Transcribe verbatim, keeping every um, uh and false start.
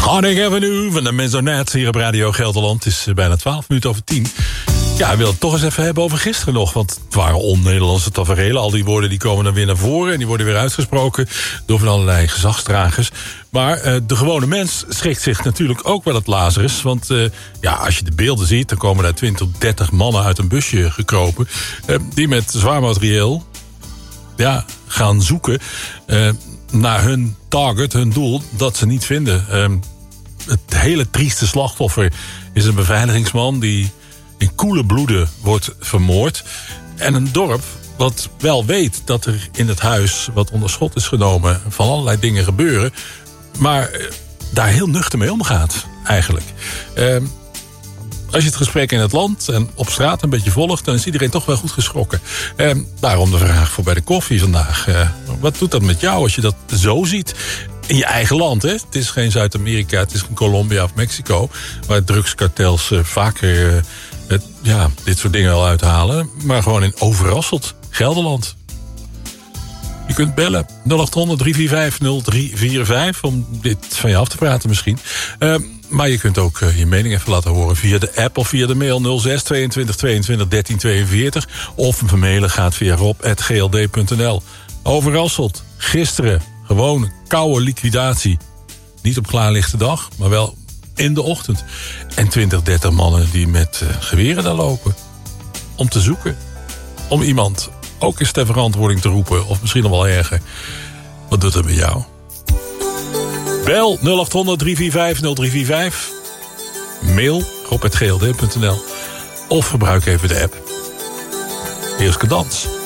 Harding Avenue van de Maisonette hier op Radio Gelderland. Het is bijna twaalf minuten over tien. Ja, ik wil het toch eens even hebben over gisteren nog. Want het waren on-Nederlandse taferelen. Al die woorden die komen dan weer naar voren. En die worden weer uitgesproken door van allerlei gezagsdragers. Maar uh, de gewone mens schrikt zich natuurlijk ook wel het Lazarus. Want uh, ja, als je de beelden ziet, dan komen daar twintig, dertig mannen uit een busje gekropen. Uh, die met zwaar materieel ja, gaan zoeken uh, naar hun target, hun doel, dat ze niet vinden. Uh, het hele trieste slachtoffer is een beveiligingsman die in koele bloeden wordt vermoord. En een dorp wat wel weet dat er in het huis wat onder schot is genomen van allerlei dingen gebeuren, maar daar heel nuchter mee omgaat eigenlijk. Uh, als je het gesprek in het land en op straat een beetje volgt, dan is iedereen toch wel goed geschrokken. Uh, daarom de vraag voor bij de koffie vandaag. Uh, wat doet dat met jou als je dat zo ziet? In je eigen land, hè? Het is geen Zuid-Amerika, het is geen Colombia of Mexico, waar drugskartels uh, vaker uh, het, ja, dit soort dingen al uithalen. Maar gewoon in Overasselt, Gelderland. Je kunt bellen nul acht honderd, drie vier vijf, nul drie vier vijf om dit van je af te praten misschien. Uh, maar je kunt ook uh, je mening even laten horen via de app of via de mail nul zes tweeëntwintig tweeëntwintig dertien tweeënveertig. Of vermailen gaat via rob at g l d punt n l. Overasselt, gisteren, gewoon koude liquidatie. Niet op klaarlichte dag, maar wel in de ochtend. En twintig, dertig mannen die met uh, geweren daar lopen. Om te zoeken. Om iemand ook eens ter verantwoording te roepen. Of misschien nog wel erger. Wat doet het met jou? Bel nul acht honderd, drie vier vijf, nul drie vier vijf. Mail rob at g l d punt n l. Of gebruik even de app. Eerst Cadans.